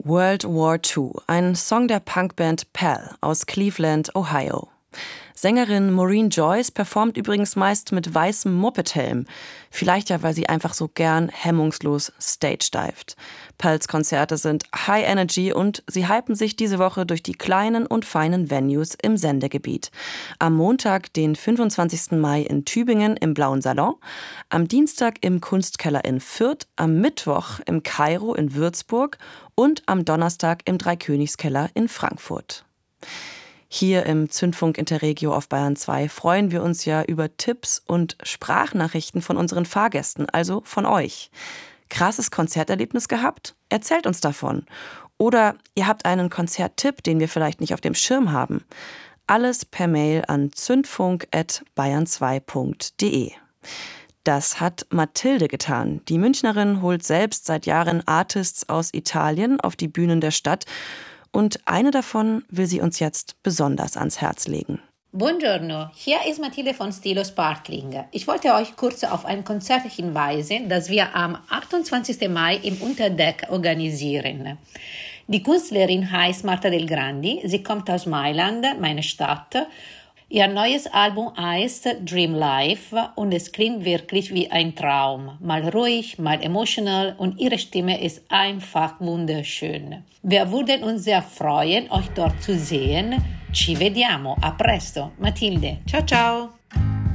World War II, ein Song der Punkband Pal aus Cleveland, Ohio. Sängerin Maureen Joyce performt übrigens meist mit weißem Mopedhelm. Vielleicht ja, weil sie einfach so gern hemmungslos stage-dived. Pals Konzerte sind High Energy und sie hypen sich diese Woche durch die kleinen und feinen Venues im Sendegebiet. Am Montag, den 25. Mai in Tübingen im Blauen Salon, am Dienstag im Kunstkeller in Fürth, am Mittwoch im Kairo in Würzburg und am Donnerstag im Dreikönigskeller in Frankfurt. Hier im Zündfunk Interregio auf Bayern 2 freuen wir uns ja über Tipps und Sprachnachrichten von unseren Fahrgästen, also von euch. Krasses Konzerterlebnis gehabt? Erzählt uns davon. Oder ihr habt einen Konzerttipp, den wir vielleicht nicht auf dem Schirm haben. Alles per Mail an zündfunk@bayern2.de. Das hat Mathilde getan. Die Münchnerin holt selbst seit Jahren Artists aus Italien auf die Bühnen der Stadt. Und eine davon will sie uns jetzt besonders ans Herz legen. Buongiorno, hier ist Mathilde von Stilo Sparkling. Ich wollte euch kurz auf ein Konzert hinweisen, das wir am 28. Mai im Unterdeck organisieren. Die Künstlerin heißt Marta Del Grandi, sie kommt aus Mailand, meine Stadt. Ihr neues Album heißt Dream Life und es klingt wirklich wie ein Traum. Mal ruhig, mal emotional und ihre Stimme ist einfach wunderschön. Wir würden uns sehr freuen, euch dort zu sehen. Ci vediamo, a presto. Mathilde, ciao ciao!